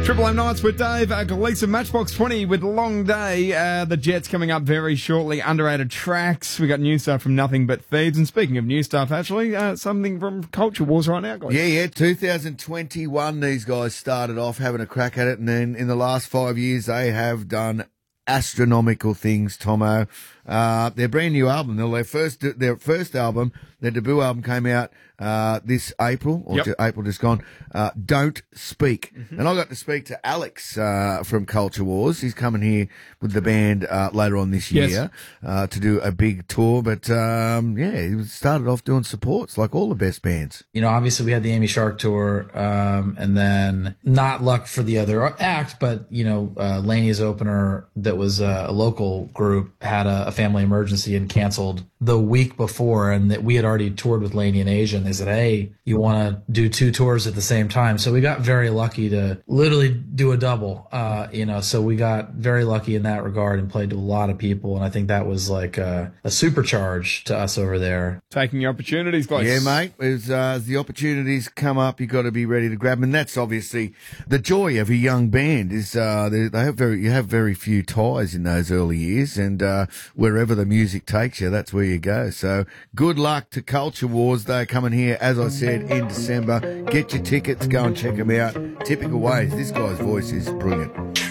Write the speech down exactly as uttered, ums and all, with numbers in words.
Triple M Nights with Dave, uh, Gleason, Matchbox twenty with Long Day. Uh, the Jets coming up very shortly. Underrated tracks. We got new stuff from Nothing But Thieves. And speaking of new stuff, actually, uh, something from Culture Wars right now, guys. Yeah, yeah. two thousand twenty-one, these guys started off having a crack at it, and then in the last five years, they have done astronomical things, Tomo. Uh, their brand new album, their first, their first album, their debut album came out, uh, this April, or Yep. ju- April just gone, uh, Don't Speak. Mm-hmm. And I got to speak to Alex, uh, from Culture Wars. He's coming here with the band, uh, later on this year, Yes. uh, to do a big tour. But, um, yeah, he started off doing supports like all the best bands. You know, obviously we had the Amy Shark tour, um, and then not luck for the other act, but, you know, uh, Laney's opener that was uh, a local group had a, a family emergency and canceled the week before, and that we had already toured with Laney in Asia, and they said, hey, you want to do two tours at the same time? So we got very lucky to literally do a double, uh, you know, so we got very lucky in that regard and played to a lot of people, and I think that was like a, a supercharge to us over there. Taking your opportunities, guys. Yeah, mate. As, uh, as the opportunities come up, you got to be ready to grab them. And that's obviously the joy of a young band. Is uh, they, they have very you have very few ties in those early years, and uh, wherever the music takes you, that's where you go. So good luck to Culture Wars. They're coming here, as I said, in December. Get your tickets. Go and check them out. Typical Ways. This guy's voice is brilliant.